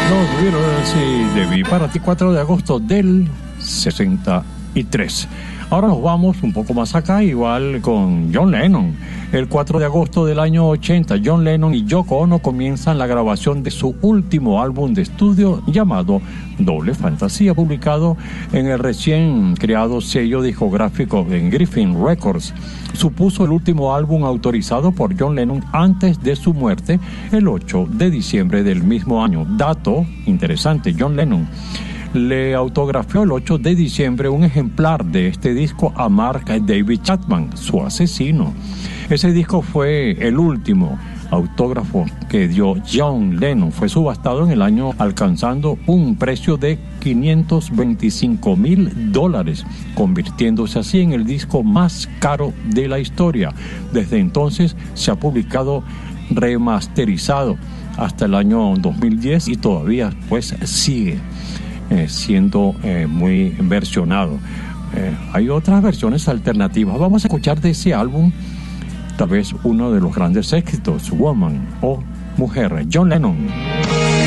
Los Beatles y de Vi para ti, 4 de agosto del 63. Ahora nos vamos un poco más acá, igual con John Lennon. El 4 de agosto del año 80, John Lennon y Yoko Ono comienzan la grabación de su último álbum de estudio llamado Doble Fantasía, publicado en el recién creado sello discográfico en Griffin Records. Supuso el último álbum autorizado por John Lennon antes de su muerte, el 8 de diciembre del mismo año. Dato interesante, John Lennon le autografió el 8 de diciembre un ejemplar de este disco a Mark David Chapman, su asesino. Ese disco fue el último autógrafo que dio John Lennon. Fue subastado en el año alcanzando un precio de $525,000, convirtiéndose así en el disco más caro de la historia. Desde entonces se ha publicado remasterizado hasta el año 2010 y todavía pues sigue siendo muy versionado. Hay otras versiones alternativas. Vamos a escuchar de ese álbum tal vez uno de los grandes éxitos, Woman o Mujer, John Lennon.